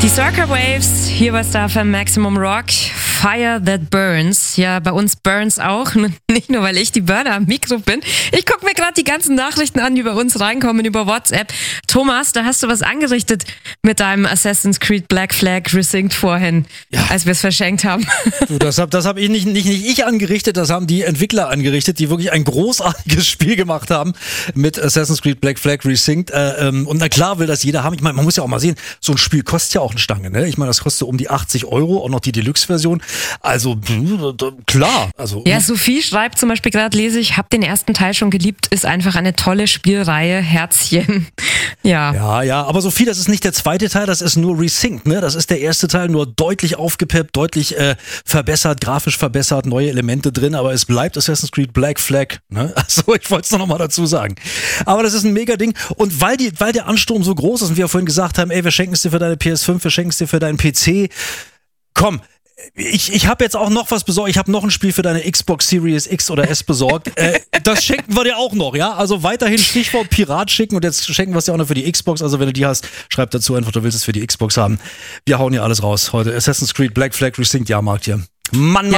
Die Circa Waves, hier bei Star FM Maximum Rock, Fire That Burns. Ja, bei uns burns auch, nicht nur weil ich die Burner am Mikro bin. Ich gucke mir gerade die ganzen Nachrichten an, die bei uns reinkommen über WhatsApp. Thomas, da hast du was angerichtet mit deinem Assassin's Creed Black Flag Resynced vorhin, als wir es verschenkt haben. Du, das hab ich nicht ich angerichtet, das haben die Entwickler angerichtet, die wirklich ein großartiges Spiel gemacht haben mit Assassin's Creed Black Flag Resynced. Und na klar will das jeder haben. Ich meine, man muss ja auch mal sehen, so ein Spiel kostet ja auch eine Stange, ne? Ich meine, das kostet um die 80 €, auch noch die Deluxe-Version. Also, klar. Also, ja, Sophie schreibt zum Beispiel gerade, lese ich, hab den ersten Teil schon geliebt, ist einfach eine tolle Spielreihe, Herzchen. Ja. Ja, aber Sophie, das ist nicht der zweite Teil, das ist nur Resynced, ne? Das ist der erste Teil, nur deutlich aufgepeppt, deutlich verbessert, grafisch verbessert, neue Elemente drin, aber es bleibt Assassin's Creed Black Flag, ne? Also, ich wollte es noch mal dazu sagen. Aber das ist ein mega Ding und weil der Ansturm so groß ist und wir vorhin gesagt haben, ey, wir schenken es dir für deine PS5, wir schenken es dir für deinen PC. Komm, ich habe jetzt auch noch was besorgt. Ich habe noch ein Spiel für deine Xbox Series X oder S besorgt. Das schenken wir dir auch noch, ja? Also weiterhin Stichwort Pirat schicken und jetzt schenken wir es dir auch noch für die Xbox. Also wenn du die hast, schreib dazu einfach, du willst es für die Xbox haben. Wir hauen hier alles raus heute. Assassin's Creed Black Flag Resynced Jahrmarkt hier. Mann.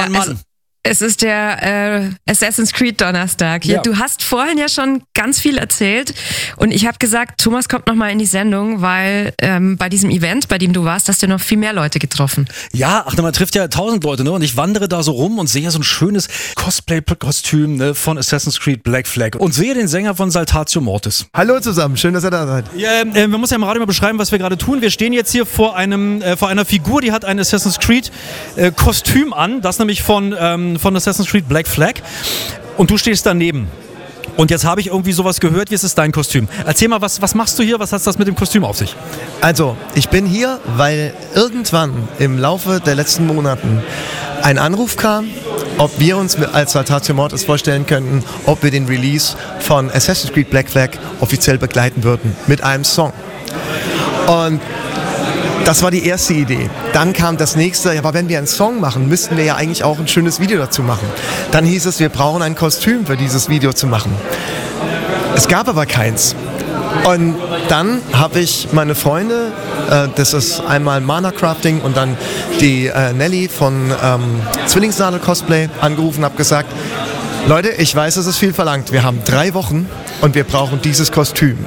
Es ist der Assassin's Creed Donnerstag. Ja. Du hast vorhin ja schon ganz viel erzählt und ich habe gesagt, Thomas kommt nochmal in die Sendung, weil bei diesem Event, bei dem du warst, hast du noch viel mehr Leute getroffen. Ja, man trifft ja 1000 Leute, ne? Und ich wandere da so rum und sehe so ein schönes Cosplay-Kostüm, ne, von Assassin's Creed Black Flag und sehe den Sänger von Saltatio Mortis. Hallo zusammen, schön, dass ihr da seid. Ja, wir müssen ja mal gerade mal beschreiben, was wir gerade tun. Wir stehen jetzt hier vor einer Figur, die hat ein Assassin's Creed Kostüm an, das nämlich von Assassin's Creed Black Flag und du stehst daneben. Und jetzt habe ich irgendwie sowas gehört, wie ist es dein Kostüm? Erzähl mal, was machst du hier, was hat das mit dem Kostüm auf sich? Also, ich bin hier, weil irgendwann im Laufe der letzten Monaten ein Anruf kam, ob wir uns als Saltatio Mortis vorstellen könnten, ob wir den Release von Assassin's Creed Black Flag offiziell begleiten würden mit einem Song. Und das war die erste Idee. Dann kam das nächste, aber wenn wir einen Song machen, müssten wir ja eigentlich auch ein schönes Video dazu machen. Dann hieß es, wir brauchen ein Kostüm für dieses Video zu machen. Es gab aber keins. Und dann habe ich meine Freunde, das ist einmal Mana Crafting und dann die Nelly von Zwillingsnadel Cosplay angerufen, habe gesagt, Leute, ich weiß, es ist viel verlangt. Wir haben 3 Wochen und wir brauchen dieses Kostüm.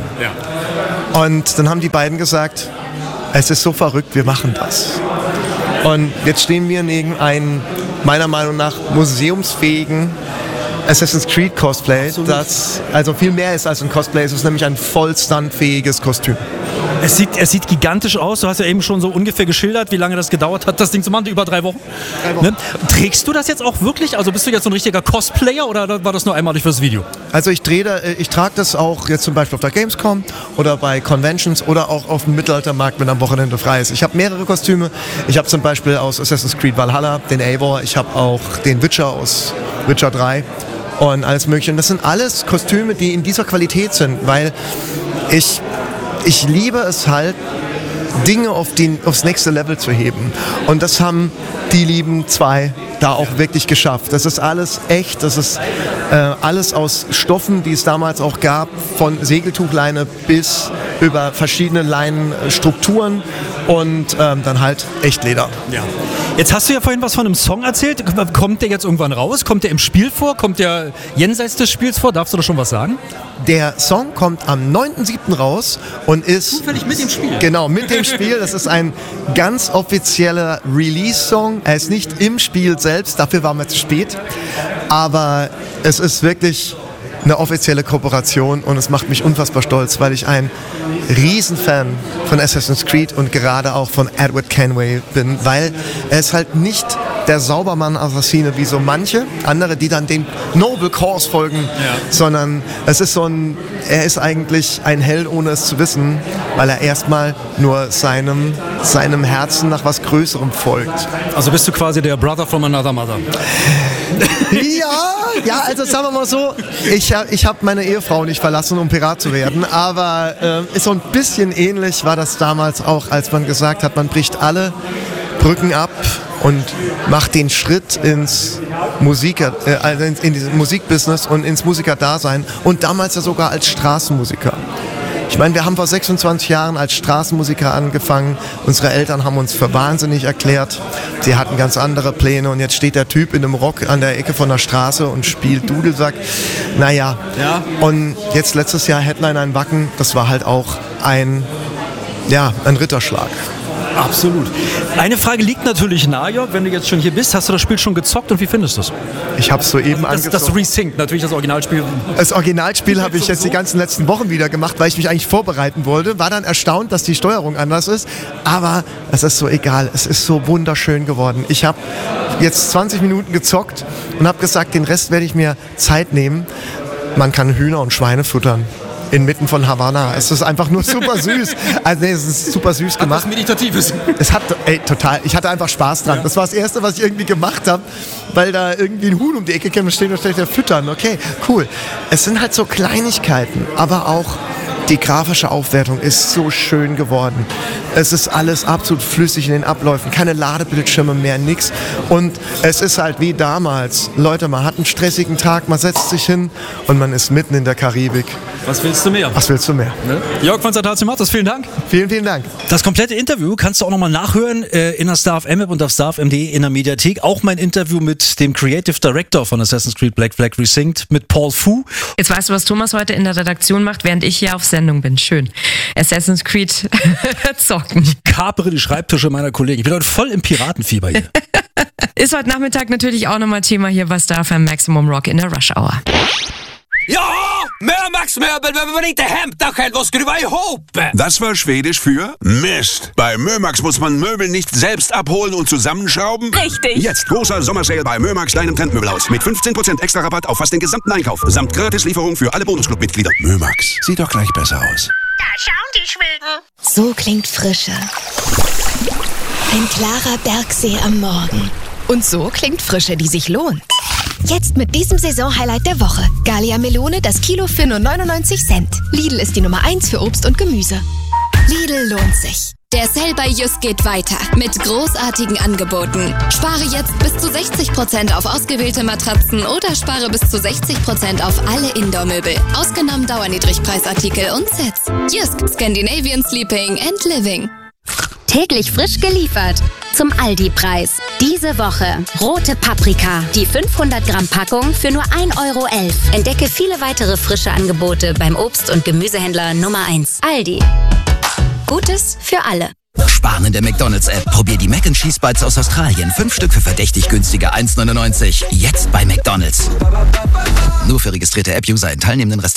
Ja. Und dann haben die beiden gesagt, es ist so verrückt, wir machen das. Und jetzt stehen wir neben einem, meiner Meinung nach, museumsfähigen Assassin's Creed Cosplay, das also viel mehr ist als ein Cosplay, es ist nämlich ein voll stuntfähiges Kostüm. Es sieht gigantisch aus, du hast ja eben schon so ungefähr geschildert, wie lange das gedauert hat, das Ding zu machen, über 3 Wochen. 3 Wochen. Ne? Trägst du das jetzt auch wirklich? Also bist du jetzt so ein richtiger Cosplayer oder war das nur einmalig fürs Video? Also ich trage das auch jetzt zum Beispiel auf der Gamescom oder bei Conventions oder auch auf dem Mittelaltermarkt, wenn am Wochenende frei ist. Ich habe mehrere Kostüme. Ich habe zum Beispiel aus Assassin's Creed Valhalla den Eivor, ich habe auch den Witcher aus Witcher 3 und alles mögliche. Und das sind alles Kostüme, die in dieser Qualität sind, weil ich liebe es halt, Dinge aufs nächste Level zu heben. Und das haben die lieben 2 da auch wirklich geschafft. Das ist alles echt, das ist alles aus Stoffen, die es damals auch gab, von Segeltuchleine bis über verschiedene Leinenstrukturen und dann halt Echtleder. Ja. Jetzt hast du ja vorhin was von einem Song erzählt. Kommt der jetzt irgendwann raus? Kommt der im Spiel vor? Kommt der jenseits des Spiels vor? Darfst du da schon was sagen? Der Song kommt am 9.7. raus und ist... Zufällig mit dem Spiel? Genau, mit dem Spiel. Das ist ein ganz offizieller Release-Song. Er ist nicht im Spiel selbst, dafür waren wir zu spät. Aber es ist wirklich eine offizielle Kooperation und es macht mich unfassbar stolz, weil ich ein Riesenfan von Assassin's Creed und gerade auch von Edward Kenway bin, weil er ist halt nicht der Saubermann-Assassine wie so manche andere, die dann dem Noble Cause folgen, sondern es ist er ist eigentlich ein Held, ohne es zu wissen, weil er erstmal nur seinem Herzen nach was Größerem folgt. Also bist du quasi der Brother from another mother? Ja, also sagen wir mal so, ich habe meine Ehefrau nicht verlassen, um Pirat zu werden, aber ist so ein bisschen ähnlich war das damals auch, als man gesagt hat, man bricht alle Brücken ab und macht den Schritt ins in dieses Musikbusiness und ins Musikerdasein und damals ja sogar als Straßenmusiker. Ich meine, wir haben vor 26 Jahren als Straßenmusiker angefangen. Unsere Eltern haben uns für wahnsinnig erklärt. Sie hatten ganz andere Pläne und jetzt steht der Typ in einem Rock an der Ecke von der Straße und spielt Dudelsack. Naja, und jetzt letztes Jahr Headliner in Wacken, das war halt auch ein Ritterschlag. Absolut. Eine Frage liegt natürlich nahe, Jörg, wenn du jetzt schon hier bist. Hast du das Spiel schon gezockt und wie findest du es? Ich habe es soeben angezockt. Das Resync, natürlich das Originalspiel. Das Originalspiel habe ich jetzt die ganzen letzten Wochen wieder gemacht, weil ich mich eigentlich vorbereiten wollte. War dann erstaunt, dass die Steuerung anders ist. Aber es ist so egal. Es ist so wunderschön geworden. Ich habe jetzt 20 Minuten gezockt und habe gesagt, den Rest werde ich mir Zeit nehmen. Man kann Hühner und Schweine futtern. Inmitten von Havanna. Es ist einfach nur super süß. Also es ist super süß gemacht. Hat was Meditatives. Es hat, total. Ich hatte einfach Spaß dran. Das war das Erste, was ich irgendwie gemacht habe, weil da irgendwie ein Huhn um die Ecke kam und steht da füttern. Okay, cool. Es sind halt so Kleinigkeiten, aber auch die grafische Aufwertung ist so schön geworden. Es ist alles absolut flüssig in den Abläufen. Keine Ladebildschirme mehr, nix. Und es ist halt wie damals. Leute, man hat einen stressigen Tag, man setzt sich hin und man ist mitten in der Karibik. Was willst du mehr? Was willst du mehr? Ne? Jörg von Satazimatos, vielen Dank. Vielen, vielen Dank. Das komplette Interview kannst du auch nochmal nachhören in der Star FM App und auf starfm.de in der Mediathek. Auch mein Interview mit dem Creative Director von Assassin's Creed Black Flag Resynced, mit Paul Fu. Jetzt weißt du, was Thomas heute in der Redaktion macht, während ich hier auf Sendung bin. Schön. Assassin's Creed zocken. Ich kapere die Schreibtische meiner Kollegen. Ich bin heute voll im Piratenfieber hier. Ist heute Nachmittag natürlich auch nochmal Thema hier bei Star FM Maximum Rock in der Rush Hour. Ja, Mömax-Möbel behöver man inte hämta själv och skruva ihop. Das war Schwedisch für Mist. Bei Mömax muss man Möbel nicht selbst abholen und zusammenschrauben. Richtig. Jetzt großer Sommersale bei Mömax, deinem Trendmöbelhaus. Mit 15% extra Rabatt auf fast den gesamten Einkauf. Samt Gratislieferung für alle Bonusclub-Mitglieder. Mömax, sieht doch gleich besser aus. Da schauen die Schweden. So klingt Frische. Ein klarer Bergsee am Morgen. Und so klingt Frische, die sich lohnt. Jetzt mit diesem Saisonhighlight der Woche. Gallia Melone, das Kilo für nur 99 Cent. Lidl ist die Nummer 1 für Obst und Gemüse. Lidl lohnt sich. Der Sale bei Jysk geht weiter mit großartigen Angeboten. Spare jetzt bis zu 60% auf ausgewählte Matratzen oder spare bis zu 60% auf alle Indoor-Möbel. Ausgenommen Dauerniedrigpreisartikel und Sets. Jysk, Scandinavian Sleeping and Living. Täglich frisch geliefert. Zum Aldi-Preis. Diese Woche rote Paprika. Die 500 Gramm Packung für nur 1,11 Euro. Entdecke viele weitere frische Angebote beim Obst- und Gemüsehändler Nummer 1. Aldi. Gutes für alle. Sparen in der McDonald's-App. Probier die Mac & Cheese Bites aus Australien. 5 Stück für verdächtig günstige 1,99. Jetzt bei McDonald's. Nur für registrierte App-User in teilnehmenden Restaurants.